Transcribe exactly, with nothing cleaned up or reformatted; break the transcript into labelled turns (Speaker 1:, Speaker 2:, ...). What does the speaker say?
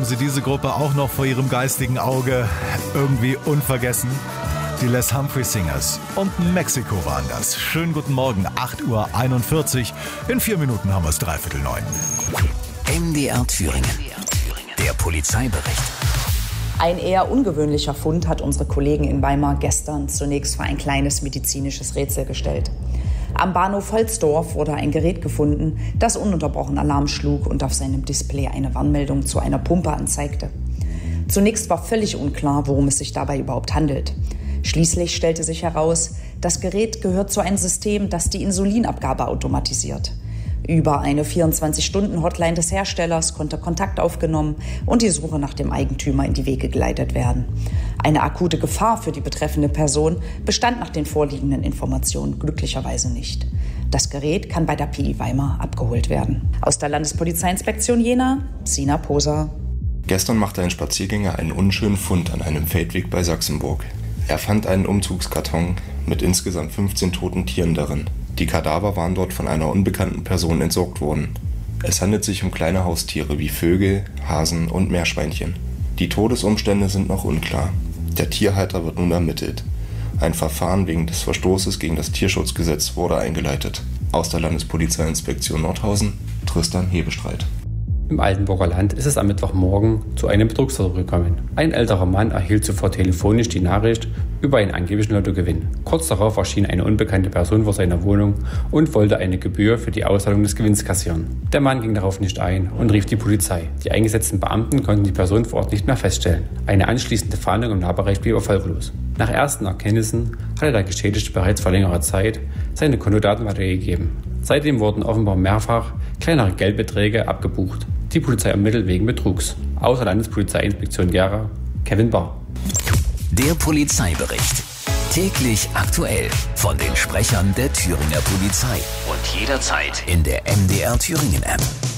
Speaker 1: haben Sie diese Gruppe auch noch vor Ihrem geistigen Auge irgendwie unvergessen? Die Les Humphrey Singers und Mexiko waren das. Schönen guten Morgen, acht Uhr einundvierzig. In vier Minuten haben wir es dreiviertel neun.
Speaker 2: M D R Thüringen. Der Polizeibericht.
Speaker 3: Ein eher ungewöhnlicher Fund hat unsere Kollegen in Weimar gestern zunächst vor ein kleines medizinisches Rätsel gestellt. Am Bahnhof Holzdorf wurde ein Gerät gefunden, das ununterbrochen Alarm schlug und auf seinem Display eine Warnmeldung zu einer Pumpe anzeigte. Zunächst war völlig unklar, worum es sich dabei überhaupt handelt. Schließlich stellte sich heraus, das Gerät gehört zu einem System, das die Insulinabgabe automatisiert. Über eine vierundzwanzig-Stunden-Hotline des Herstellers konnte Kontakt aufgenommen und die Suche nach dem Eigentümer in die Wege geleitet werden. Eine akute Gefahr für die betreffende Person bestand nach den vorliegenden Informationen glücklicherweise nicht. Das Gerät kann bei der P I Weimar abgeholt werden. Aus der Landespolizeiinspektion Jena, Sina Poser.
Speaker 4: Gestern machte ein Spaziergänger einen unschönen Fund an einem Feldweg bei Sachsenburg. Er fand einen Umzugskarton mit insgesamt fünfzehn toten Tieren darin. Die Kadaver waren dort von einer unbekannten Person entsorgt worden. Es handelt sich um kleine Haustiere wie Vögel, Hasen und Meerschweinchen. Die Todesumstände sind noch unklar. Der Tierhalter wird nun ermittelt. Ein Verfahren wegen des Verstoßes gegen das Tierschutzgesetz wurde eingeleitet. Aus der Landespolizeiinspektion Nordhausen, Tristan Hebestreit.
Speaker 5: Im Altenburger Land ist es am Mittwochmorgen zu einem Betrugsversuch gekommen. Ein älterer Mann erhielt zuvor telefonisch die Nachricht über einen angeblichen Lottogewinn. Kurz darauf erschien eine unbekannte Person vor seiner Wohnung und wollte eine Gebühr für die Auszahlung des Gewinns kassieren. Der Mann ging darauf nicht ein und rief die Polizei. Die eingesetzten Beamten konnten die Person vor Ort nicht mehr feststellen. Eine anschließende Fahndung im Nahbereich blieb erfolglos. Nach ersten Erkenntnissen hatte der Geschädigte bereits vor längerer Zeit seine Kontodaten weitergegeben. Seitdem wurden offenbar mehrfach kleinere Geldbeträge abgebucht. Die Polizei ermittelt wegen Betrugs. Aus der Landespolizeiinspektion Gera, Kevin Barr.
Speaker 2: Der Polizeibericht. Täglich aktuell von den Sprechern der Thüringer Polizei. Und jederzeit in der M D R Thüringen App.